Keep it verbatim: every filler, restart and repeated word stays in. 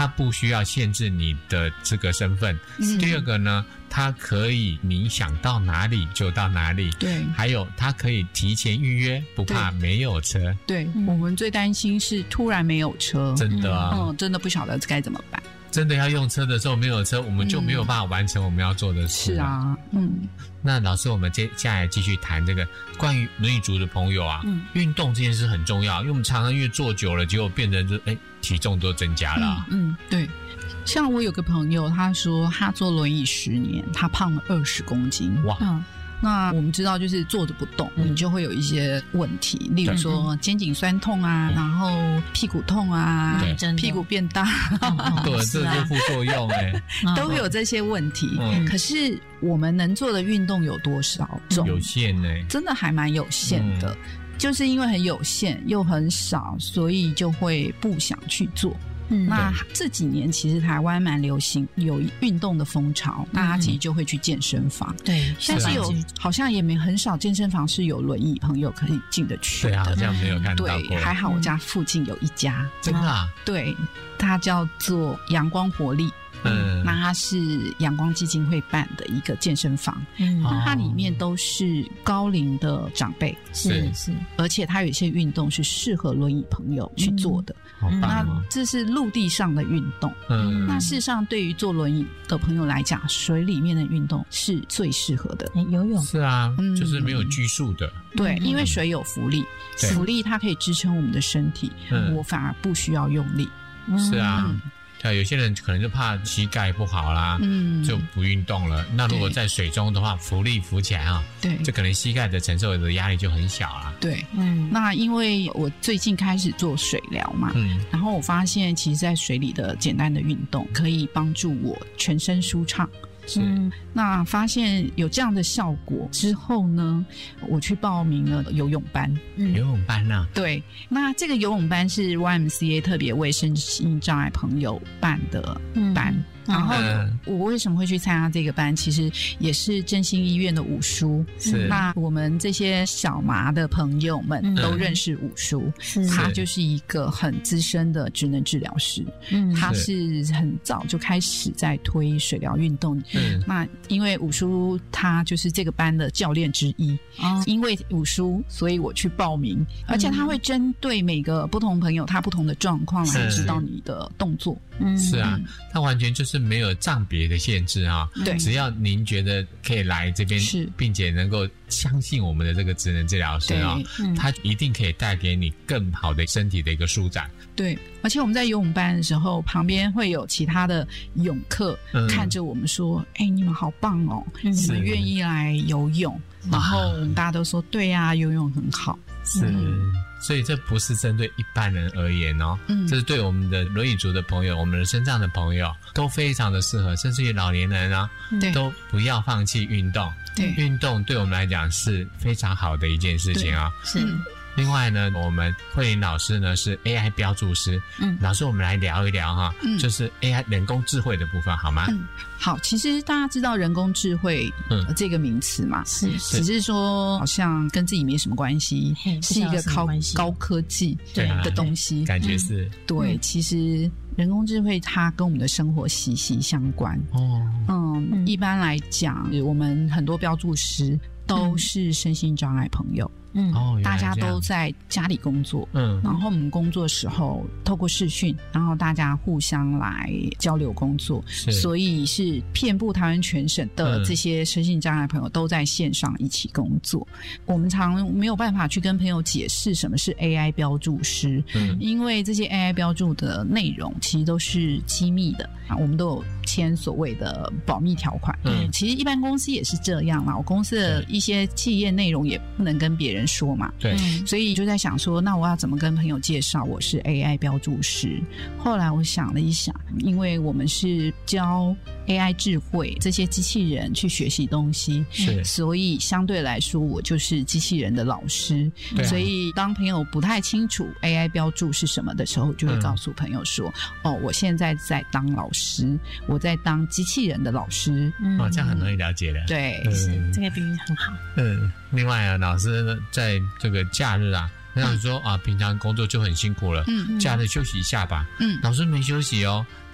它不需要限制你的这个身份。第二个呢，它可以你想到哪里就到哪里。 对， 还有它可以提前预约，不怕没有车。 对，嗯、我们最担心是突然没有车， 真的啊， 嗯，真的不晓得该怎么办。 真的要用车的时候没有车，我们就没有办法完成我们要做的事。 是啊，嗯。 那老师，我们接下来继续谈这个关于轮椅族的朋友啊，嗯，运动这件事很重要，因为我们常常因为坐久了，结果变成就哎体重都增加了、啊嗯。嗯，对。像我有个朋友，他说他坐轮椅十年，他胖了二十公斤。哇！嗯，那我们知道，就是坐着不动，嗯、你就会有一些问题，例如说肩颈酸痛啊，嗯、然后屁股痛啊，屁股变大， 对，这是副作用哎、 欸，都会有这些问题。嗯、可是我们能做的运动有多少种？ 有限哎、欸， 真的还蛮有限的。嗯、就是因为很有限又很少，所以就会不想去做。嗯，那这几年其实台湾蛮流行有运动的风潮，大家其实就会去健身房。 对， 但是有好像也没很少健身房是有轮椅朋友可以进得去的。 对啊，好像没有看到过。 对，还好我家附近有一家， 真的啊。 对，它叫做阳光活力。嗯，那它是阳光基金会办的一个健身房，嗯，那它里面都是高龄的长辈， 是是， 而且它有一些运动是适合轮椅朋友去做的。 嗯、 那这是陆地上的运动，嗯，那事实上对于坐轮椅的朋友来讲，水里面的运动是最适合的。 欸、游泳是啊，嗯、就是没有拘束的。 对，因为水有浮力，浮力它可以支撑我们的身体，嗯、我反而不需要用力。 是啊。嗯对，有些人可能就怕膝盖不好啦，嗯，就不运动了。那如果在水中的话，浮力浮起来啊，对，就可能膝盖的承受的压力就很小啦。 对，嗯，那因为我最近开始做水疗嘛，嗯，然后我发现其实在水里的简单的运动可以帮助我全身舒畅。 是、 嗯，那发现有这样的效果之后呢，我去报名了游泳班。 嗯、游泳班啊？ 对，那这个游泳班是 Y M C A 特别为身心障碍朋友办的班。嗯然后我为什么会去参加这个班？其实也是振兴医院的五叔。 是， 那我们这些小麻的朋友们都认识五叔，嗯、他就是一个很资深的职能治疗师。嗯，他是很早就开始在推水疗运动。嗯，那因为五叔他就是这个班的教练之一。哦，因为五叔，所以我去报名，而且他会针对每个不同朋友他不同的状况来指导你的动作。 嗯，是啊，他完全就是没有障别的限制啊。对，只要您觉得可以来这边，是，并且能够相信我们的这个职能治疗师啊，嗯、他一定可以带给你更好的身体的一个舒展。 对，而且我们在游泳班的时候，旁边会有其他的泳客、嗯、看着我们说：“哎、欸，你们好棒哦，嗯、你们愿意来游泳。”然后我们大家都说：“对呀、啊，游泳很好。” 是。嗯，所以这不是针对一般人而言哦，嗯，这是对我们的轮椅族的朋友，我们的身障的朋友都非常的适合，甚至于老年人啊，都不要放弃运动。对，运动对我们来讲是非常好的一件事情啊。是。另外呢，我们慧玲老师呢是 A I 标注师，嗯，老师我们来聊一聊哈，嗯，就是 A I 人工智慧的部分好吗？ 嗯，好，其实大家知道人工智慧嗯这个名词嘛，是，只是说好像跟自己没什么关系，是一个高高科技的东西， 感觉是， 对，其实人工智慧它跟我们的生活息息相关哦，嗯，嗯一般来讲，我们很多标注师都是身心障碍朋友。嗯，哦，大家都在家里工作，嗯，然后我们工作的时候透过视讯，然后大家互相来交流工作，所以是遍布台湾全省的这些身心障碍朋友都在线上一起工作。嗯、我们常没有办法去跟朋友解释什么是 A I 标注师，嗯，因为这些 A I 标注的内容其实都是机密的啊，我们都有签所谓的保密条款。嗯，其实一般公司也是这样啦，我公司的一些企业内容也不能跟别人说嘛，对，所以就在想说，那我要怎么跟朋友介绍我是 A I 标注师？后来我想了一想，因为我们是教 A I 智慧这些机器人去学习东西，是，所以相对来说我就是机器人的老师。啊、所以当朋友不太清楚 A I 标注是什么的时候，就会告诉朋友说：“嗯、哦，我现在在当老师，我在当机器人的老师。嗯” 哦，这样很容易了解的。 对， 嗯、是这个比喻很好。 嗯，另外啊，老师呢在这个假日啊，那你说啊，平常工作就很辛苦了，嗯，假日休息一下吧。嗯，老师没休息哦。